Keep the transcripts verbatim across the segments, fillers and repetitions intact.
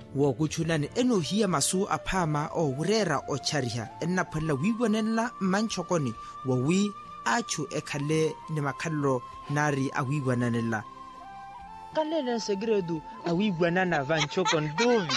wo kuchulane eno hiya masu aphama o urera o chariha enna phalla wiwanella manchokoni wo wi achu ekhale ni makhallo nari awiwananella kalele segredo awiwanana vanchokon duvi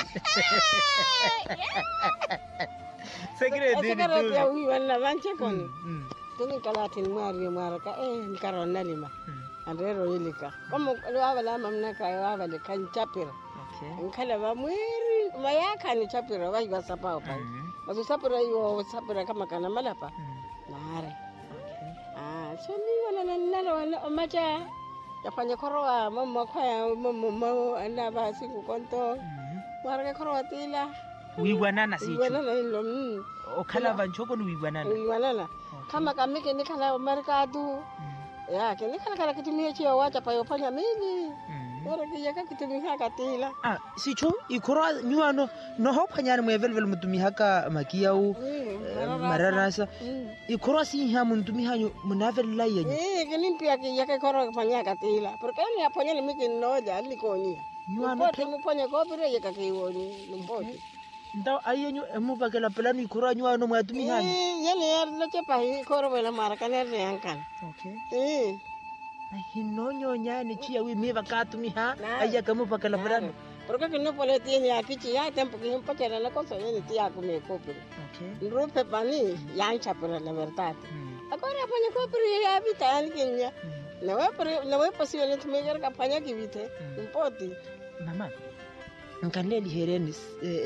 segredo segredo awiwanana vanchokon tuni kalatin mari maraka eh karonna lima andero ilika como wabala mamna kai wabala kan chapira okay nkala ba mwiri mayaka ni chapira wa iba sapao pa basu sapira yo sapira kama kana malapa nare okay ah soni wala nalo wala macha yafanya koroa mama kwa mama anda ba siku konto warga koroa tila wiwanana sichu wiwanana ilo okhala vanchoko ni wiwanana wiwanana kama kamike ni kala merkatu ya kini kala kala kitumia chio wacha pa yofanya mimi ora kiyaka kitumia katila ah sicho ikora nyuano no hophanyana mwevelvel mutumihaka makiyau mararasa ikora si ha muntumihanyo munavella yenye eh kini pia kiyaka kora kufanya katila porque ni aponya ni miki noja alikoni nyuano te muponya ko pire yaka kiwoni lumboti ndaw ayenyo emubakela plano ikora nyuano mwatumihanya eh yele yarna chepa ikora wala marakane reankan okay eh hinonyo nyani chia wi meva katumiha aya kamubakela plano porque que no pone tiene aquí ya tiempo que un pachera la cosa viene tía come copre okay rompe pani ya ancha pero la verdad ahora pone copre ya vita alguien no va pero no va posible tu megar campaña que vite un poti mama nkanleli herenis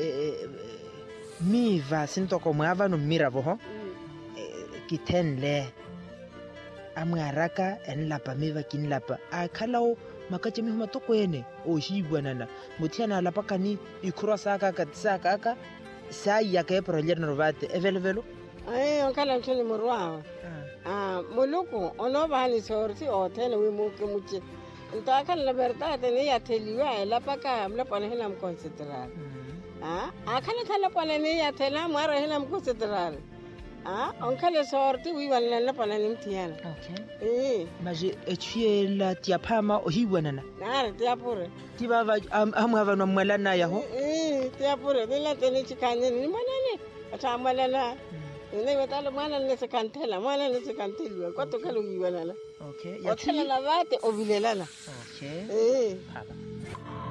mi va sinto como ava no miravo ho kitenle amwaraka enlapa meva kinlapa akhalao makache mihuma tokwene o shibwanana muthiana lapa kani ikhrosa ka katsaka ka sa ya ke project no vate evelvelo eh okala ntoni morwa ah moluko ono bani sorti hotel we mo ke muche nta kan la verdad ne ya teliwa lapa ka mla pone hena mconsiderar ah akala kala pone ne ya tela mara hena mconsiderar ah onkale sorti wi wala la pone nimtiana okay eh maje etue la tiapama o hiwanana nare tiapure tibava amhava no mwalana ya ho eh tiapure bila tene chikanye ni manene ata mwalana ne wetalo mwana ne sekantela mwana ne sekantela kwato kalo hiwanana okay ya tela la vate ovilelana okay eh baba